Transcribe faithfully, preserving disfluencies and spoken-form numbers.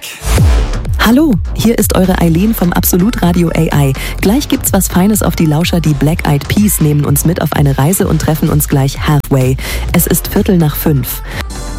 Hallo, hier ist eure Eileen vom Absolut Radio A I. Gleich gibt's was Feines auf die Lauscher. Die Black Eyed Peas nehmen uns mit auf eine Reise und treffen uns gleich halfway. Es ist Viertel nach fünf.